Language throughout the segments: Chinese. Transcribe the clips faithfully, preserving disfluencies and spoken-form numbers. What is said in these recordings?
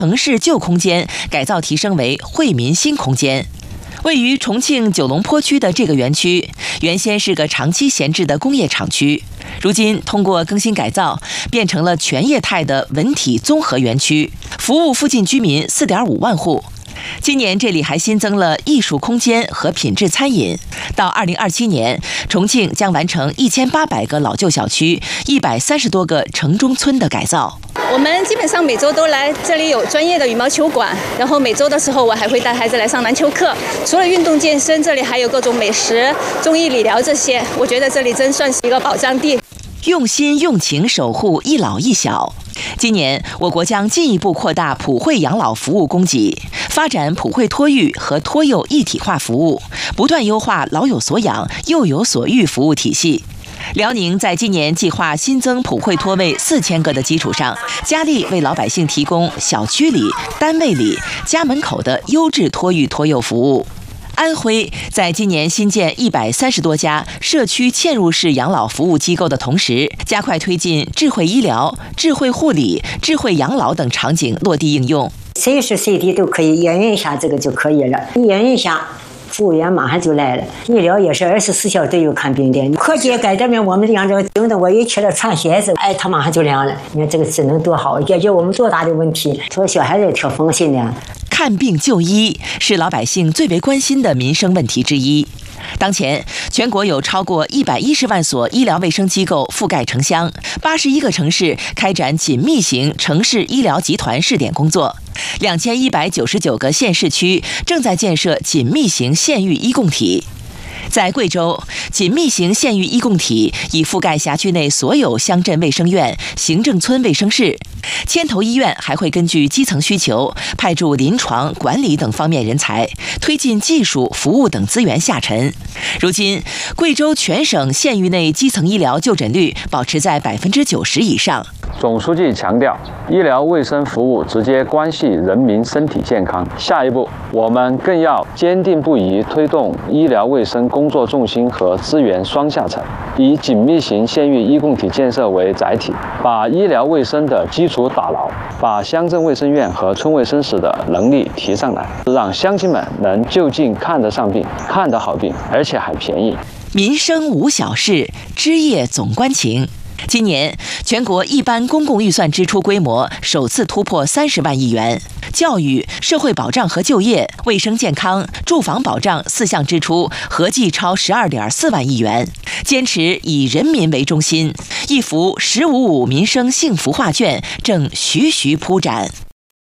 城市旧空间改造提升为惠民新空间。位于重庆九龙坡区的这个园区，原先是个长期闲置的工业厂区，如今通过更新改造，变成了全业态的文体综合园区，服务附近居民四点五万户。今年这里还新增了艺术空间和品质餐饮。到二零二七年，重庆将完成一千八百个老旧小区、一百三十多个城中村的改造。 我们基本上每周都来，这里有专业的羽毛球馆，然后每周的时候我还会带孩子来上篮球课。除了运动健身，这里还有各种美食、中医理疗这些，我觉得这里真算是一个保障地。 用心用情守护一老一小。今年，我国将进一步扩大普惠养老服务供给，发展普惠托育和托幼一体化服务，不断优化老有所养、幼有所育服务体系。辽宁在今年计划新增普惠托位四千个的基础上，加力为老百姓提供小区里、单位里、家门口的优质托育托幼服务。安徽在今年新建一百三十多家社区嵌入式养老服务机构的同时，加快推进智慧医疗、智慧护理、智慧养老等场景落地应用。 随时随地都可以验孕一下这个就可以了，验孕一下服务员马上就来了，医疗也是二十四小时都有看病的。科技改这边我们养这个病的，我一去了穿鞋子，哎，他马上就凉了。你看这个智能多好，解决我们多大的问题。所以小孩子也挺放心的。 看病就医是老百姓最为关心的民生问题之一。当前，全国有超过一百一十万所医疗卫生机构覆盖城乡，八十一个城市开展紧密型城市医疗集团试点工作，两千一百九十九个县市区正在建设紧密型县域医共体。在贵州，紧密型县域医共体已覆盖辖区内所有乡镇卫生院、行政村卫生室。牵头医院还会根据基层需求，派驻临床、管理等方面人才，推进技术、服务等资源下沉。如今，贵州全省县域内基层医疗就诊率保持在百分之九十以上。 总书记强调，医疗卫生服务直接关系人民身体健康。下一步，我们更要坚定不移推动医疗卫生工作重心和资源双下沉，以紧密型县域医共体建设为载体，把医疗卫生的基础打牢，把乡镇卫生院和村卫生室的能力提上来，让乡亲们能就近看得上病、看得好病，而且还便宜。 民生无小事，枝叶总关情。今年，全国一般公共预算支出规模首次突破三十万亿元，教育、社会保障和就业、卫生健康、住房保障四项支出合计超十二点四万亿元。坚持以人民为中心，一幅“十五五”民生幸福画卷正徐徐铺展。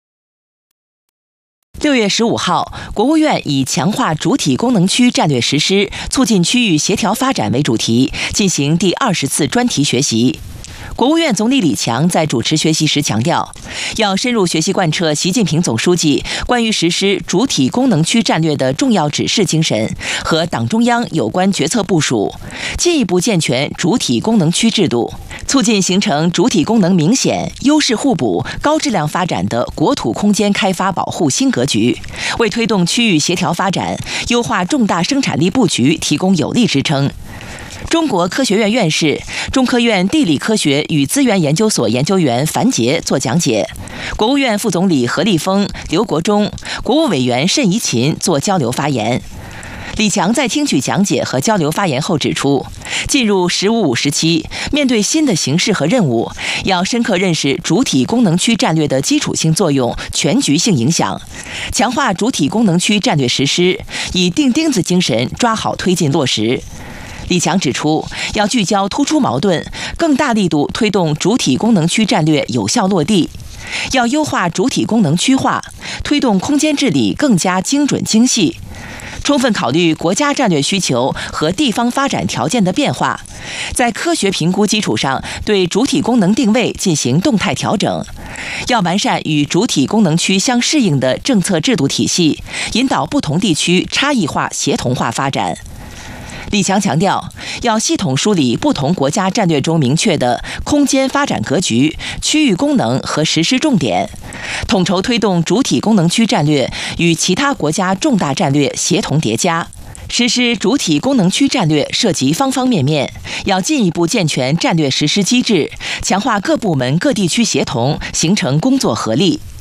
六月十五号，国务院以强化主体功能区战略实施，促进区域协调发展为主题，进行第二十次专题学习。国务院总理李强在主持学习时强调，要深入学习贯彻习近平总书记关于实施主体功能区战略的重要指示精神和党中央有关决策部署，进一步健全主体功能区制度，促进形成主体功能明显、优势互补、高质量发展的国土空间开发保护新格局，为推动区域协调发展、优化重大生产力布局提供有力支撑。中国科学院院士、中科院地理科学与资源研究所研究员樊杰作讲解，国务院副总理何立峰、刘国中、国务委员慎怡琴作交流发言。李强在听取讲解和交流发言后指出，进入“十五五”时期，面对新的形势和任务，要深刻认识主体功能区战略的基础性作用、全局性影响，强化主体功能区战略实施，以钉钉子精神抓好推进落实。李强指出，要聚焦突出矛盾，更大力度推动主体功能区战略有效落地；要优化主体功能区划，推动空间治理更加精准精细，充分考虑国家战略需求和地方发展条件的变化，在科学评估基础上对主体功能定位进行动态调整。要完善与主体功能区相适应的政策制度体系，引导不同地区差异化协同化发展。李强强调，要系统梳理不同国家战略中明确的空间发展格局、区域功能和实施重点，统筹推动主体功能区战略与其他国家重大战略协同叠加。实施主体功能区战略涉及方方面面，要进一步健全战略实施机制，强化各部门各地区协同，形成工作合力。